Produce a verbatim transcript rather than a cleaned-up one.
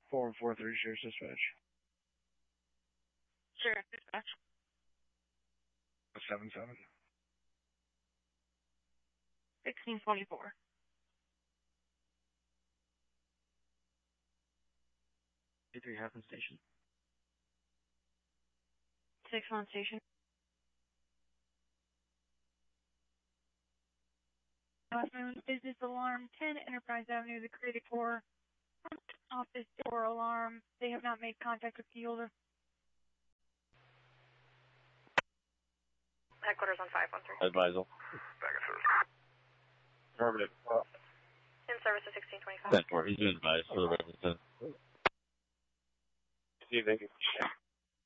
four one four three, Sheriff's Dispatch. Sheriff Dispatch. seven seven. sixteen twenty-four. eight three Half Station. six one Station. Afternoon, business alarm, ten Enterprise Avenue, the Creative Corps. Office door alarm. They have not made contact with the holder. Headquarters on five one three. Advisal. Back in service. Affirmative. In service of sixteen twenty-five. ten four. He's been advised for the resident. See you, thank you.